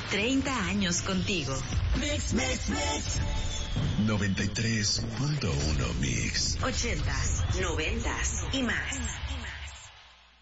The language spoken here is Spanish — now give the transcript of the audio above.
30 años contigo. Mix, mix, mix. 93.1 Mix. 80s, 90s y más.